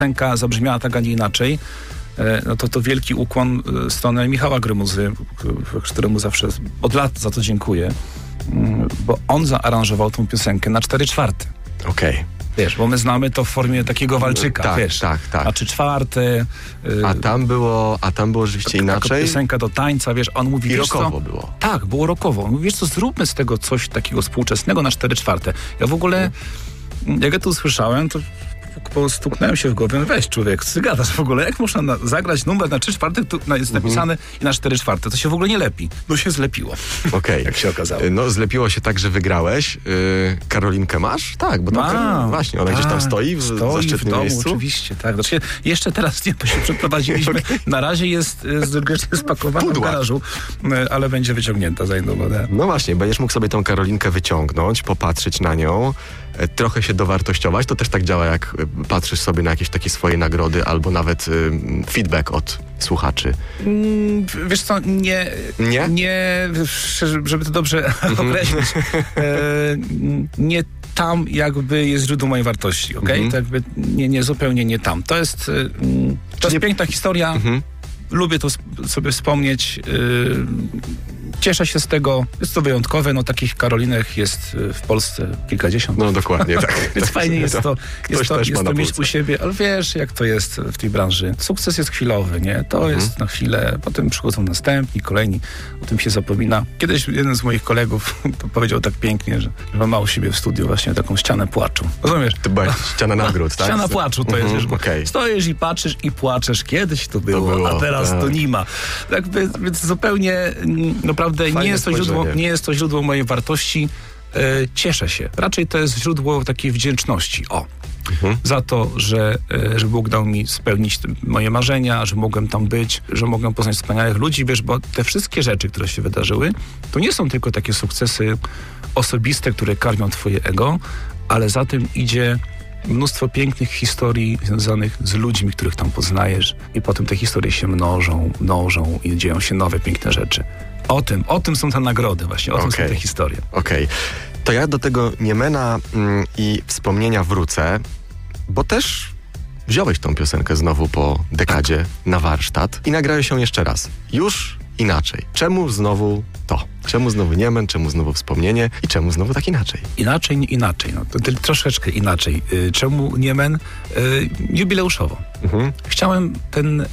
piosenka zabrzmiała tak, a nie inaczej, no to wielki ukłon w stronę Michała Grymuzy, któremu zawsze od lat za to dziękuję, bo on zaaranżował tą piosenkę na 4/4. Okej. Wiesz, bo my znamy to w formie takiego walczyka, tak, wiesz. Tak. A 3/4. A tam było rzeczywiście inaczej. Piosenka do tańca, wiesz, on mówi, I wiesz rockowo co? było. Tak, było rockowo. On mówi, wiesz co, zróbmy z tego coś takiego współczesnego na 4/4. Ja w ogóle, jak ja to usłyszałem, to stuknąłem się w głowę, weź człowiek, co ty gadasz w ogóle, jak można zagrać numer na 3/4, tu jest napisane i na 4/4, to się w ogóle nie lepi. No się zlepiło. Okej. Jak się okazało. No zlepiło się tak, że wygrałeś. Karolinkę masz? Tak, bo tam właśnie, ona gdzieś tam stoi w zaszczytnym domu, miejscu. oczywiście, tak. Znaczy, jeszcze teraz nie, bo się przeprowadziliśmy. Na razie jest grzecznie spakowana w garażu, ale będzie wyciągnięta za jedną wodę. No właśnie, będziesz mógł sobie tą Karolinkę wyciągnąć, popatrzeć na nią, trochę się dowartościować. To też tak działa, jak patrzysz sobie na jakieś takie swoje nagrody albo nawet feedback od słuchaczy. Wiesz co, nie, żeby to dobrze określić, nie tam jakby jest źródło mojej wartości, okej? To jakby nie, zupełnie nie tam. To jest piękna historia. Lubię to sobie wspomnieć. Cieszę się z tego. Jest to wyjątkowe. No takich Karolinek jest w Polsce kilkadziesiąt. No dokładnie, tak. Więc fajnie jest to mieć u siebie, ale wiesz, jak to jest w tej branży. Sukces jest chwilowy, nie? To jest na chwilę, potem przychodzą następni, kolejni. O tym się zapomina. Kiedyś jeden z moich kolegów powiedział tak pięknie, że ma u siebie w studiu właśnie taką ścianę płaczu. Rozumiesz? To była ściana nagród, tak? Ściana płaczu to jest, wiesz, bo stoisz i patrzysz i płaczesz. Kiedyś to było, a teraz to nie ma. Tak, więc zupełnie naprawdę nie jest to źródło mojej wartości. Cieszę się. Raczej to jest źródło takiej wdzięczności. Za to, że Bóg dał mi spełnić moje marzenia, że mogłem tam być, że mogłem poznać wspaniałych ludzi, wiesz, bo te wszystkie rzeczy, które się wydarzyły, to nie są tylko takie sukcesy osobiste, które karmią twoje ego, ale za tym idzie mnóstwo pięknych historii związanych z ludźmi, których tam poznajesz i potem te historie się mnożą i dzieją się nowe, piękne rzeczy. O tym są te nagrody właśnie, o tym są te historie. Okej. To ja do tego Niemena i wspomnienia wrócę, bo też wziąłeś tą piosenkę znowu po dekadzie na warsztat i nagrałeś ją jeszcze raz. Już inaczej. Czemu znowu to? Czemu znowu Niemen? Czemu znowu wspomnienie? I czemu znowu tak inaczej? Inaczej. No, to troszeczkę inaczej. Czemu Niemen? Jubileuszowo. Chciałem ten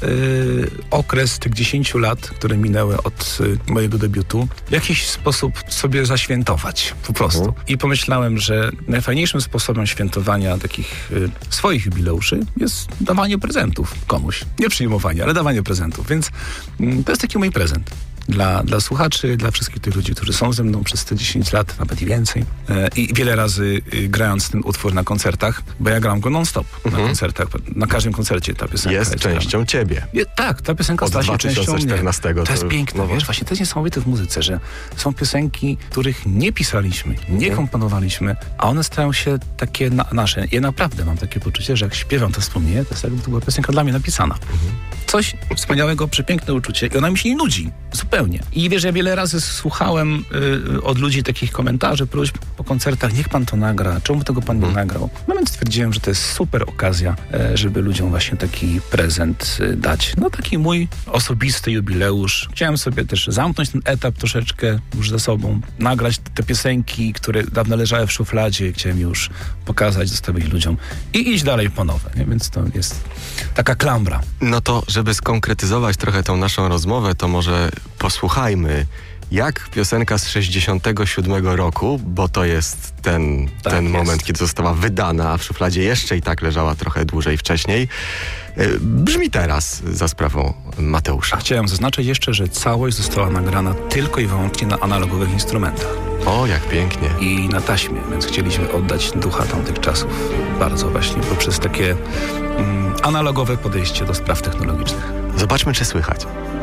okres tych 10 lat, które minęły od mojego debiutu, w jakiś sposób sobie zaświętować. Po prostu. I pomyślałem, że najfajniejszym sposobem świętowania takich swoich jubileuszy jest dawanie prezentów komuś. Nie przyjmowanie, ale dawanie prezentów. Więc to jest taki mój prezent. Dla słuchaczy, dla wszystkich tych ludzi, którzy są ze mną przez te 10 lat, nawet i więcej. I wiele razy grając ten utwór na koncertach, bo ja gram go non-stop na koncertach. Na każdym koncercie ta piosenka jest częścią ciebie. Tak, ta piosenka stała się częścią mnie. 2014. To jest piękne, wiesz, właśnie to jest niesamowite w muzyce, że są piosenki, których nie pisaliśmy, nie komponowaliśmy, a one stają się takie nasze. Ja naprawdę mam takie poczucie, że jak śpiewam to wspomnienie, to jest jakby to była piosenka dla mnie napisana. Coś wspaniałego, przepiękne uczucie i ona mi się nie nudzi. Zupełnie. I wiesz, ja wiele razy słuchałem od ludzi takich komentarzy, próśb po koncertach, niech pan to nagra, czemu tego pan nie nagrał? No więc stwierdziłem, że to jest super okazja, żeby ludziom właśnie taki prezent dać. No taki mój osobisty jubileusz. Chciałem sobie też zamknąć ten etap troszeczkę już za sobą, nagrać te piosenki, które dawno leżały w szufladzie, chciałem już pokazać, zostawić ludziom i iść dalej po nowe. Nie? Więc to jest taka klambra. No to, żeby skonkretyzować trochę tą naszą rozmowę, to może posłuchajmy, jak piosenka z 67 roku, bo to jest ten moment, kiedy została wydana, a w szufladzie jeszcze i tak leżała trochę dłużej wcześniej, brzmi teraz za sprawą Mateusza. Chciałem zaznaczyć jeszcze, że całość została nagrana tylko i wyłącznie na analogowych instrumentach. O, jak pięknie. I na taśmie, więc chcieliśmy oddać ducha tamtych czasów bardzo właśnie poprzez takie analogowe podejście do spraw technologicznych. Zobaczmy, czy słychać.